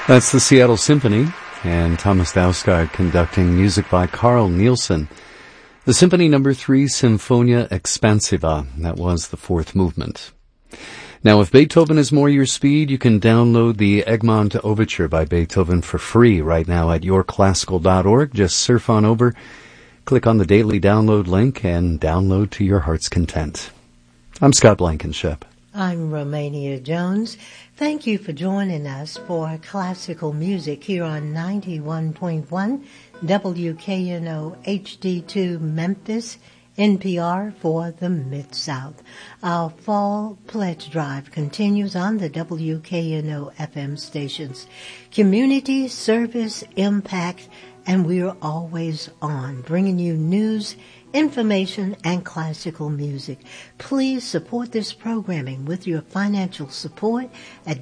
That's the Seattle Symphony, and Thomas Dausgaard conducting music by Carl Nielsen. The Symphony No. 3, Sinfonia Expansiva. That was the fourth movement. Now, if Beethoven is more your speed, you can download the Egmont Overture by Beethoven for free right now at yourclassical.org. Just surf on over, click on the daily download link, and download to your heart's content. I'm Scott Blankenship. I'm Romania Jones. Thank you for joining us for classical music here on 91.1 WKNO HD2 Memphis, NPR for the Mid-South. Our fall pledge drive continues on the WKNO FM stations. Community, service, impact, and we're always on, bringing you news, information, and classical music. Please support this programming with your financial support at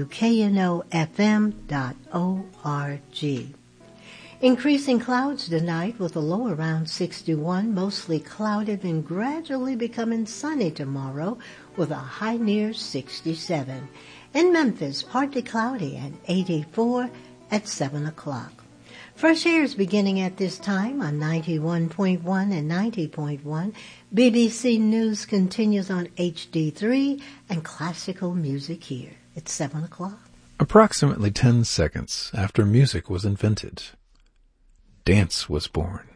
WKNOFM.org. Increasing clouds tonight with a low around 61, mostly clouded and gradually becoming sunny tomorrow with a high near 67. In Memphis, partly cloudy and 84 at 7 o'clock. Fresh air is beginning at this time on 91.1 and 90.1. BBC News continues on HD3 and classical music here. It's 7 o'clock. Approximately 10 seconds after music was invented, dance was born.